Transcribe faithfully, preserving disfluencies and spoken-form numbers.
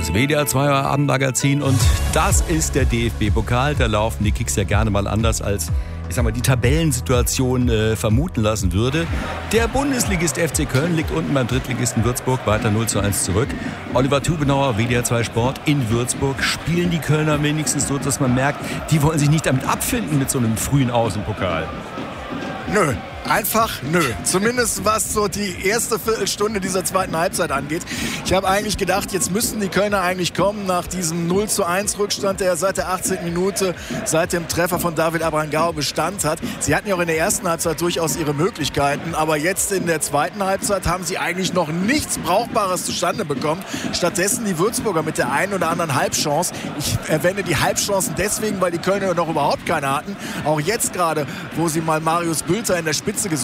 das W D R zwei Abendmagazin und das ist der D F B-Pokal. Da laufen die Kicks ja gerne mal anders als, ich sag mal, die Tabellensituation äh, vermuten lassen würde. Der Bundesligist F C Köln liegt unten beim Drittligisten Würzburg weiter null zu eins zurück. Oliver Tubenauer, W D R zwei Sport in Würzburg. Spielen die Kölner wenigstens so, dass man merkt, die wollen sich nicht damit abfinden mit so einem frühen Aus im Pokal? Nö. Einfach nö. Zumindest was so die erste Viertelstunde dieser zweiten Halbzeit angeht. Ich habe eigentlich gedacht, jetzt müssten die Kölner eigentlich kommen nach diesem null zu eins Rückstand, der seit der achtzehnten Minute, seit dem Treffer von David Abrangao Bestand hat. Sie hatten ja auch in der ersten Halbzeit durchaus ihre Möglichkeiten, aber jetzt in der zweiten Halbzeit haben sie eigentlich noch nichts Brauchbares zustande bekommen. Stattdessen die Würzburger mit der einen oder anderen Halbchance. Ich erwähne die Halbchancen deswegen, weil die Kölner noch überhaupt keine hatten. Auch jetzt gerade, wo sie mal Marius Bülter in der Spitze gesucht